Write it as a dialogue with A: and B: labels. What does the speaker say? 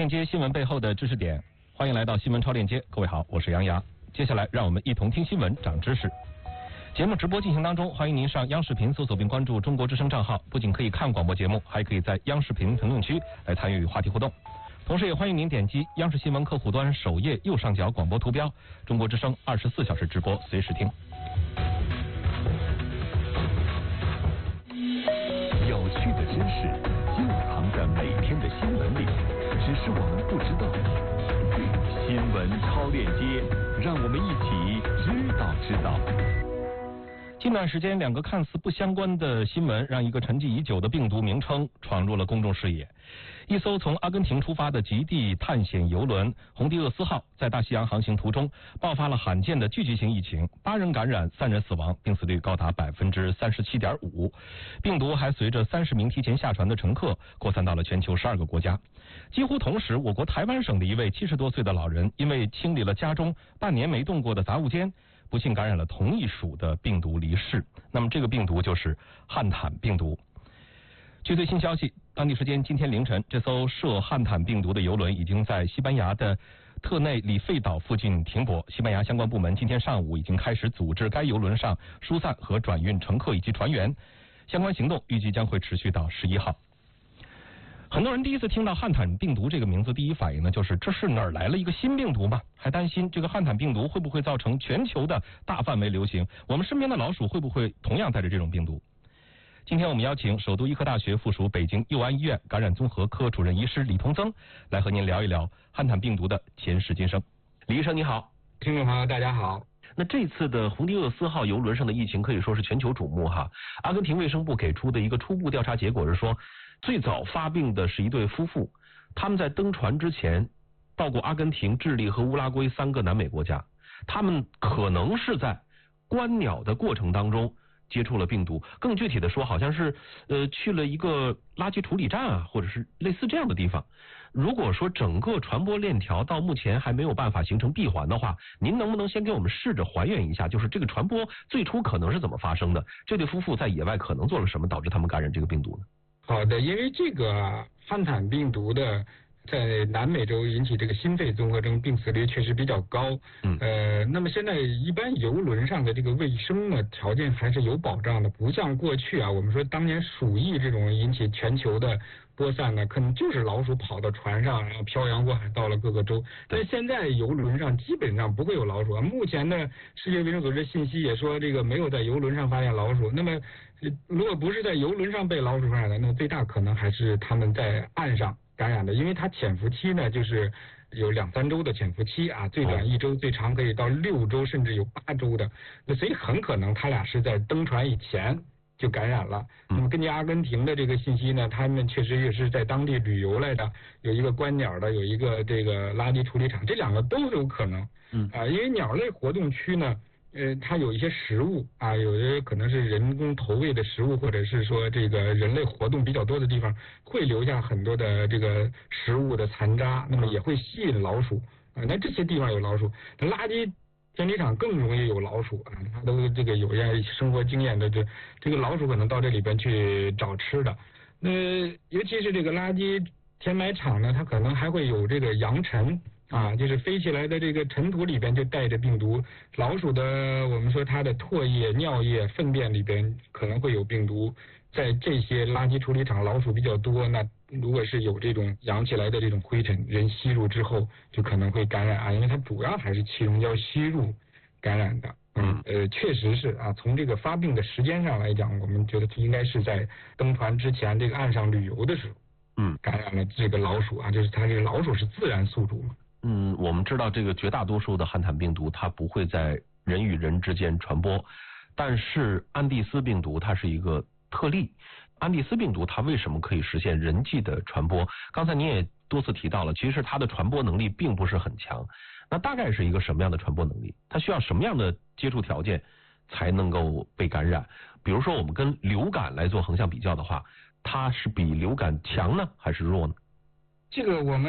A: 链接新闻背后的知识点，欢迎来到新闻超链接。各位好，我是杨洋。接下来让我们一同听新闻，长知识。节目直播进行当中，欢迎您上央视频搜索并关注中国之声账号，不仅可以看广播节目，还可以在央视频评论区来参与话题互动。同时也欢迎您点击央视新闻客户端首页右上角广播图标，中国之声24小时直播，随时听。
B: 有趣的知识就藏在每天的新闻里，只是我们不知道。新闻超链接，让我们一起知道。
A: 近段时间，两个看似不相关的新闻，让一个沉寂已久的病毒名称闯入了公众视野。一艘从阿根廷出发的极地探险游轮红地厄斯号在大西洋航行途中爆发了罕见的聚集性疫情，8人感染，3人死亡，病死率高达37.5%。病毒还随着30名提前下船的乘客扩散到了全球12个国家。几乎同时，我国台湾省的一位70多岁的老人，因为清理了家中半年没动过的杂物间，不幸感染了同一属的病毒离世。那么这个病毒就是汉坦病毒。据最新消息，当地时间今天凌晨，这艘涉汉坦病毒的游轮已经在西班牙的特内里费岛附近停泊。西班牙相关部门今天上午已经开始组织该游轮上疏散和转运乘客以及船员，相关行动预计将会持续到11号。很多人第一次听到汉坦病毒这个名字，第一反应呢就是这是哪儿来了一个新病毒吗？还担心这个汉坦病毒会不会造成全球的大范围流行，我们身边的老鼠会不会同样带着这种病毒？今天我们邀请首都医科大学附属北京佑安医院感染综合科主任医师李同增来和您聊一聊汉坦病毒的前世今生。李医生你好。
C: 听众朋友大家好。
A: 那这次的红地厄斯号游轮上的疫情可以说是全球瞩目哈。阿根廷卫生部给出的一个初步调查结果是说，最早发病的是一对夫妇，他们在登船之前到过阿根廷、智利和乌拉圭3个南美国家，他们可能是在观鸟的过程当中接触了病毒，更具体的说，好像是去了一个垃圾处理站啊，或者是类似这样的地方。如果说整个传播链条到目前还没有办法形成闭环的话，您能不能先给我们试着还原一下，就是这个传播最初可能是怎么发生的？这对夫妇在野外可能做了什么，导致他们感染这个病毒呢？
C: 好的，因为这个汉坦病毒的在南美洲引起这个心肺综合征病死率确实比较高。那么现在一般游轮上的这个卫生呢条件还是有保障的，不像过去啊，我们说当年鼠疫这种引起全球的播散呢，可能就是老鼠跑到船上，然后漂洋过海到了各个州。但是现在游轮上基本上不会有老鼠啊。目前的世界卫生组织信息也说，这个没有在游轮上发现老鼠。那么如果不是在游轮上被老鼠感染的，那么最大可能还是他们在岸上感染的，因为它潜伏期呢就是有2、3周的潜伏期啊，最短1周，最长可以到6周，甚至有8周的。那所以很可能他俩是在登船以前就感染了。那么根据阿根廷的这个信息呢，他们确实也是在当地旅游来的，有一个观鸟的，有一个这个垃圾处理厂，这2个都有可能。因为鸟类活动区呢，它有一些食物啊，有的可能是人工投喂的食物，或者是说这个人类活动比较多的地方，会留下很多的这个食物的残渣，那么也会吸引老鼠啊。那这些地方有老鼠，那垃圾天体场更容易有老鼠啊，它都这个有些生活经验的，这个老鼠可能到这里边去找吃的。那尤其是这个垃圾填埋场呢，它可能还会有这个扬尘啊，就是飞起来的这个尘土里边就带着病毒。老鼠的我们说它的唾液、尿液、粪便里边可能会有病毒。在这些垃圾处理厂老鼠比较多，那如果是有这种扬起来的这种灰尘，人吸入之后就可能会感染啊，因为它主要还是气溶胶吸入感染的。确实是啊，从这个发病的时间上来讲，我们觉得应该是在登船之前这个岸上旅游的时候，感染了这个老鼠啊，就是它这个老鼠是自然宿主嘛。
A: 我们知道这个绝大多数的汉坦病毒它不会在人与人之间传播，但是安第斯病毒它是一个特例。安第斯病毒它为什么可以实现人际的传播？刚才您也多次提到了，其实它的传播能力并不是很强。那大概是一个什么样的传播能力？它需要什么样的接触条件才能够被感染？比如说我们跟流感来做横向比较的话，它是比流感强呢还是弱呢？
C: 这个我们